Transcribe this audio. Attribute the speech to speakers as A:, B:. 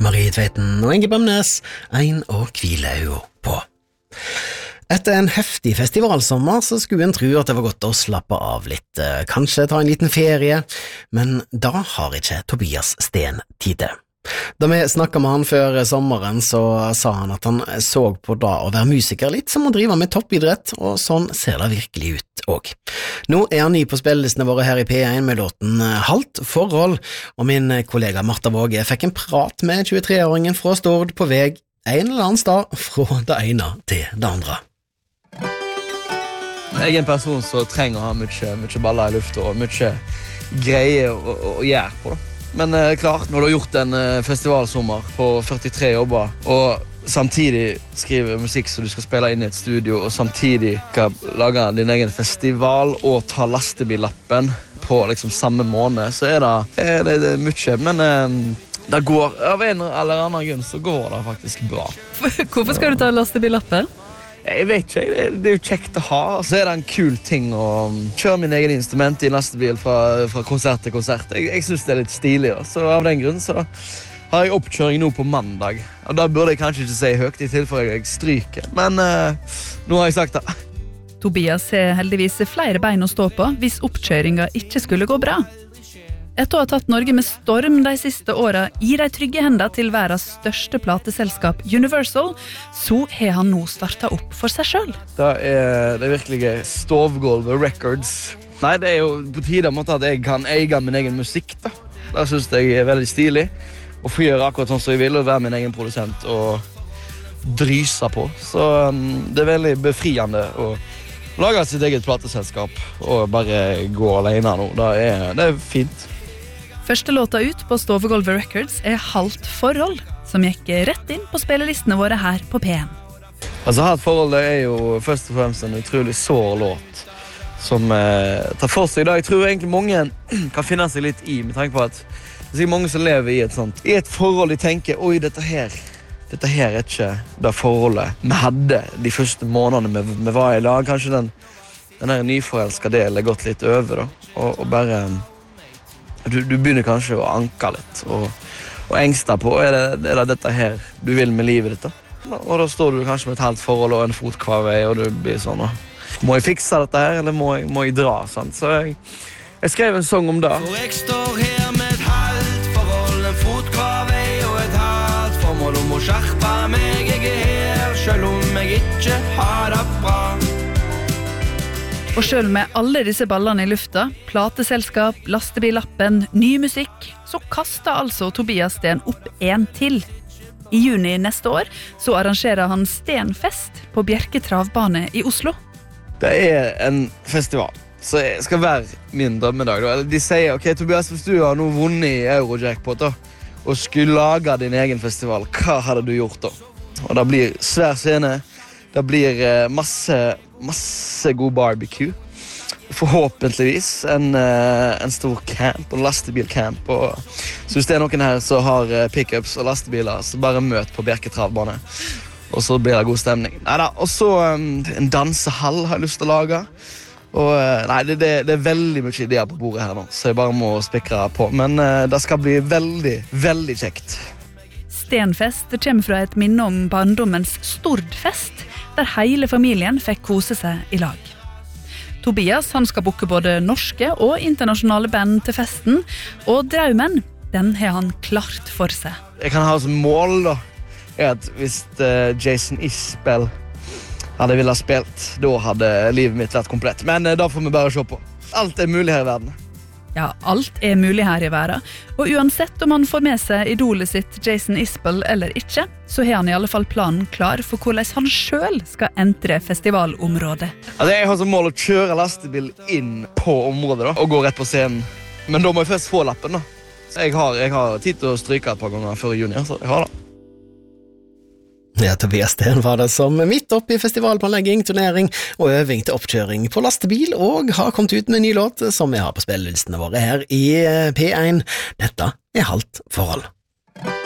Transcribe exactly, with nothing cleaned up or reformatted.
A: Marie Tveiten og Inge Bømnes, en og hvile øya på. Etter en heftig festivalsommer så skulle en tro at det var godt å slappe av litt, kanskje ta en liten ferie, men da har ikke Tobias Steen tid til. Da vi snakket med han før sommeren, så sa han at han så på da å være musiker litt som å drive med toppidrett, og sånn ser det virkelig ut også. Nå er han ny på spillelistene våre her i P en med låten Halt forhold, og min kollega Martha Våge fikk en prat med tjuetre-åringen fra Stord på vei en eller annen sted fra det ene til det andre.
B: Jeg er en person som trenger å ha mye, mye baller i lufta og mye greier å, å, å gjøre på da. Men eh, klart, når du har gjort en eh, festivalsommer på førtitre jobber, og samtidig skriver musikk som du skal spille inn i et studio, og samtidig skal lage din egen festival og ta lastebillappen på liksom samme måned, så er det, er det, det er mye. Men eh, det går, av en eller annen grunn så går det faktisk bra.
C: Hvorfor skal du ta lastebillappen?
B: Jeg vet ikke, det er jo kjekt å ha. Så er det en kul ting å kjøre min egen instrument i lastebil fra, fra konsert til konsert. Jeg, jeg synes det er litt stilig, da. Så av den grunn så har jeg oppkjøring nå på mandag. Og da burde jeg kanskje ikke si høyt i tilfelle jeg stryker. Men uh, nå har jeg sagt det.
C: Tobias har heldigvis flere bein å stå på hvis oppkjøringa ikke skulle gå bra. Etter å ha tatt Norge med storm de siste årene i de trygge hendene til verdens største plateselskap Universal, så har han nå startet opp for seg selv.
B: Det er det virkelige Stovgolvet Records. Nei, det er jo på tide at jeg kan eie min egen musikk da. Det synes jeg er veldig stilig. Å få gjøre akkurat sånn som jeg vil, og være min egen produsent og dryse på. Så um, det er veldig befriende å lage sitt eget plateselskap og bare gå alene nå. Det er, det er fint.
C: Første låta ut på Stovgolvet Records er Halt forhold, som gikk rett inn på spillelistene våre her på P en.
B: Altså, Halt forhold er jo først og fremst en utrolig sår låt som eh, tar for seg da. Jeg tror egentlig mange kan finne seg litt i, med tanke på at det er mange som lever i et sånt i et forhold de tenker, oi, dette her dette her er ikke det forholdet vi hadde de første månedene vi, vi var i lag. Kanskje den, den her nyforelskede delen er gått litt over da, og, og bare Du, du begynner kanskje å anke litt og, og engste på, er det, er det dette her du vil med livet ditt da? Og da står du kanskje med et halvt forhold og en fot hver vei, og du blir sånn, må jeg fikse dette her, eller må jeg, må jeg dra? Sant? Så jeg, jeg skrev en sang om det.
D: For jeg står her med et halvt forhold, en fot hver vei og et halvt formål om å skjerpe meg. Jeg er her, selv om jeg ikke har det bra.
C: Og selv med alle disse ballene i lufta, plateselskap, lastebillappen, ny musikk, så kastet altså Tobias Steen opp en til. I juni neste år så arrangerer han Stenfest på Bjerke Travbane i Oslo.
B: Det er en festival, så det skal være min drømmedag. De sier, ok Tobias, hvis du har nå vunnet i Eurojackpot da, og skulle lage din egen festival, hva hadde du gjort da? Og det blir svær scene, det blir masse, masse god barbecue. Forhåpentligvis en, en stor camp, en lastebilcamp. Og, så hvis det er noen her som har pickups og lastebiler, så bare møt på Bjerke Travbane. Og så blir det god stemning. Neida, og så um, en dansehall har jeg lyst til å lage. Og nei, det, det, det er veldig mye ideer på bordet her nå, så jeg bare må spikre på. Men uh, det skal bli veldig, veldig kjekt.
C: Stenfest kommer fra et minne om barndommens Stordfest, der hele familien fikk kose seg i lag. Tobias han skal booke både norske og internasjonale band til festen, og drømmen, den har han klart for seg.
B: Jeg kan ha som mål da, er at hvis uh, Jason Isbell hadde ville ha spilt, da hadde livet mitt vært komplett. Men uh, da får vi bare se på. Alt er mulig her i verden.
C: Ja, alt er mulig her i verden, og uansett om han får med seg idolet sitt Jason Isbell eller ikke, så har han i alle fall planen klar for hvordan han selv skal entre festivalområdet.
B: Altså, jeg har som mål å kjøre lastebil inn på området da, og gå rett på scenen. Men da må jeg først få lappen da. Jeg har, jeg har tid til å stryke et par ganger før juni, så jeg har det.
A: Ja, Tobias Steen var det som midt opp i festivalplanlegging, turnering og øving til oppkjøring på lastebil, og har kommet ut med en ny låt som vi har på spillelistene våre her i P en. Dette er Halt forhold.